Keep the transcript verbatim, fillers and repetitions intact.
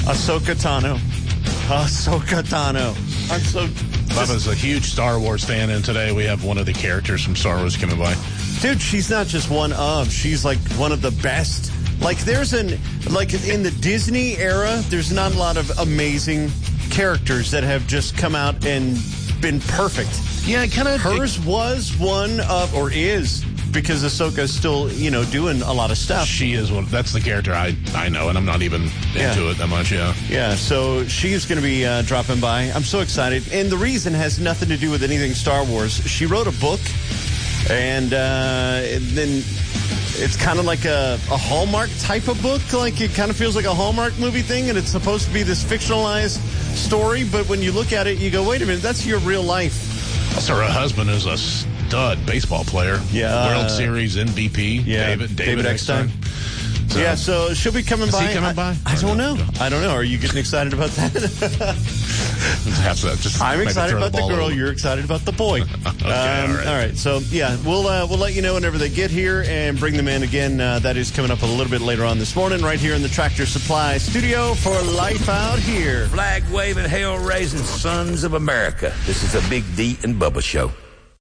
Ahsoka Tano. Ahsoka Tano. I'm so... Bubba's a huge Star Wars fan, and today we have one of the characters from Star Wars coming by. Dude, she's not just one of. She's like one of the best. Like there's an... Like in the Disney era, there's not a lot of amazing characters that have just come out and been perfect. Yeah, kind of. Hers was one of, or is, because Ahsoka's still, you know, doing a lot of stuff. She is one. That's the character I, I know, and I'm not even Yeah. into it that much, yeah. Yeah, so she's going to be uh, dropping by. I'm so excited. And the reason has nothing to do with anything Star Wars. She wrote a book, and, uh, and then it's kind of like a, a Hallmark type of book. Like it kind of feels like a Hallmark movie thing, and it's supposed to be this fictionalized story. But when you look at it, you go, wait a minute, that's your real life. Also, her husband is a stud baseball player. Yeah. World Series M V P. Yeah, David, David, David Eckstein. So, Yeah, so she'll be coming Is by. he coming I, by? I Or don't no? know. I don't know. Are you getting excited about that? have to just I'm maybe excited throw about the ball girl. over. You're excited about the boy. Okay, um, all right. all right. So yeah, we'll uh, we'll let you know whenever they get here and bring them in again. Uh, that is coming up a little bit later on this morning, right here in the Tractor Supply studio for Life Out Here. Flag waving, hail raising sons of America. This is a Big D and Bubba show.